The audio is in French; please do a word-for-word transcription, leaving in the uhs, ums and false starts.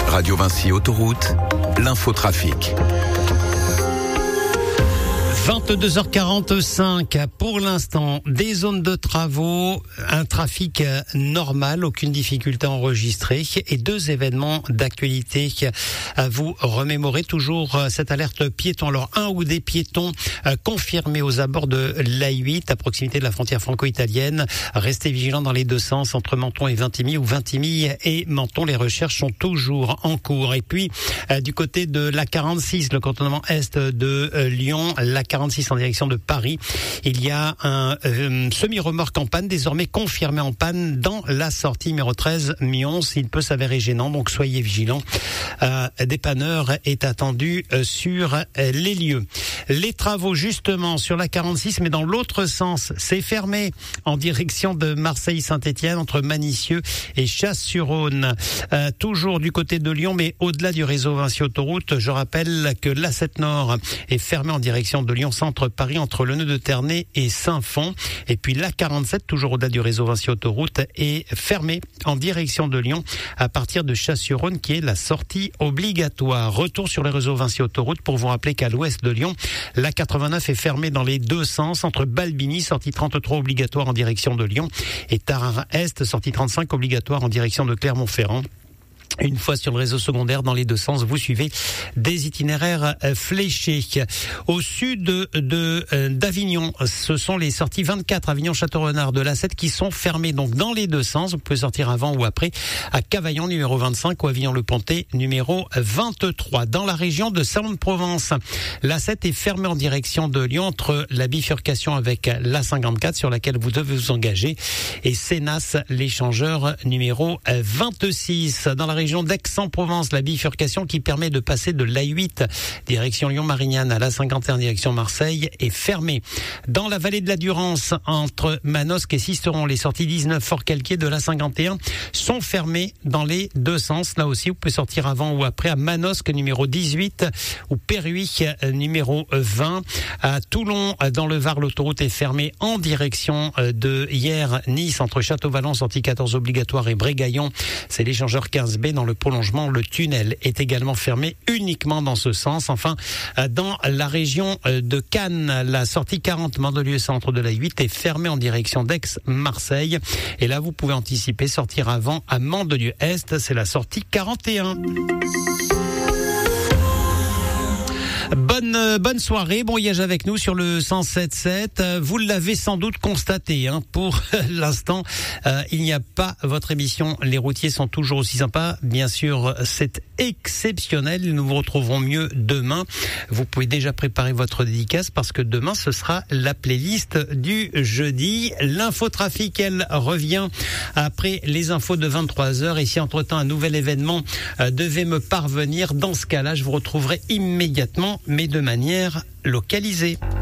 Radio Vinci Autoroute, l'infotrafic. vingt-deux heures quarante-cinq pour l'instant, des zones de travaux, un trafic normal, aucune difficulté enregistrée et deux événements d'actualité à vous remémorer. Toujours cette alerte piéton. Alors un ou des piétons confirmés aux abords de l'A huit à proximité de la frontière franco-italienne. Restez vigilants dans les deux sens entre Menton et Vintimille ou Vintimille et Menton. Les recherches sont toujours en cours. Et puis du côté de la quarante-six, le cantonnement est de Lyon, la quarante-six en direction de Paris. Il y a un euh, semi-remorque en panne, désormais confirmé en panne dans la sortie numéro treize Mions. Il peut s'avérer gênant, donc soyez vigilants. Euh, dépanneur est attendu euh, sur euh, les lieux. Les travaux justement sur la quarante-six, mais dans l'autre sens, c'est fermé en direction de Marseille-Saint-Étienne entre Manicieux et Chasse-sur-Rhône. Euh, toujours du côté de Lyon, mais au-delà du réseau Vinci Autoroute. Je rappelle que l'A sept Nord est fermé en direction de Lyon Centre Paris entre le nœud de Ternay et Saint-Fond. Et puis l'A quarante-sept, toujours au-delà du réseau Vinci Autoroute, est fermée en direction de Lyon à partir de Chasse-sur-Rhône qui est la sortie obligatoire. Retour sur le réseau Vinci Autoroute pour vous rappeler qu'à l'ouest de Lyon, l'A quatre-vingt-neuf est fermée dans les deux sens entre Balbigny, sortie trente-trois obligatoire en direction de Lyon, et Tarare-Est, sortie trente-cinq obligatoire en direction de Clermont-Ferrand. Une fois sur le réseau secondaire, dans les deux sens, vous suivez des itinéraires fléchés. Au sud de, de d'Avignon, ce sont les sorties vingt-quatre Avignon-Château-Renard de l'A sept qui sont fermées. Donc dans les deux sens, vous pouvez sortir avant ou après à Cavaillon numéro vingt-cinq ou Avignon-le-Pontet numéro vingt-trois. Dans la région de Salon-de-Provence, l'A sept est fermée en direction de Lyon entre la bifurcation avec l'A cinquante-quatre sur laquelle vous devez vous engager et Sénas, l'échangeur numéro vingt-six. Dans la région d'Aix-en-Provence, la bifurcation qui permet de passer de l'A huit direction Lyon-Marignane à l'A cinquante et un direction Marseille est fermée. Dans la vallée de la Durance, entre Manosque et Sisteron, les sorties dix-neuf Fort-Calquier de l'A cinquante et un sont fermées dans les deux sens. Là aussi, vous pouvez sortir avant ou après à Manosque numéro dix-huit ou Perruy numéro vingt. À Toulon, dans le Var, l'autoroute est fermée en direction de Hyères-Nice entre Château-Vallon, sortie quatorze obligatoire et Brégaillon. C'est l'échangeur quinze B. Dans le prolongement, le tunnel est également fermé uniquement dans ce sens. Enfin, dans la région de Cannes, la sortie quarante Mandelieu centre de la huit est fermée en direction d'Aix-Marseille. Et là, vous pouvez anticiper, sortir avant à Mandelieu Est, c'est la sortie quarante et un. Bonne bonne soirée, bon voyage avec nous sur le cent sept sept. Vous l'avez sans doute constaté, hein, pour l'instant, euh, il n'y a pas votre émission. Les routiers sont toujours aussi sympas. Bien sûr, c'est exceptionnel. Nous vous retrouverons mieux demain. Vous pouvez déjà préparer votre dédicace parce que demain, ce sera la playlist du jeudi. L'infotrafic, elle revient après les infos de vingt-trois heures. Et si entre-temps un nouvel événement euh, devait me parvenir, dans ce cas-là, je vous retrouverai immédiatement, mais de manière localisée.